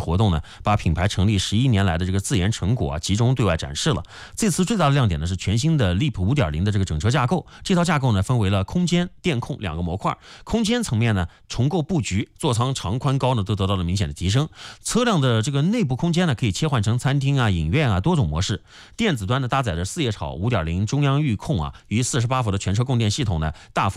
活动呢，把品牌成立11年来的这个自研成果集中对外展示了。这次最大的亮点呢是全新的 Leap 5.0 的这个整车架构。这套架构呢分为了空间、电控2个模块。空间层面呢重构布局，座舱长宽高呢都得到了明显的提升。车辆的这个内部空间呢可以切换成餐厅啊、影院啊多种模式。电子端呢搭载着4叶草 5.0 中央域控啊，与48伏的全车供电系统呢大幅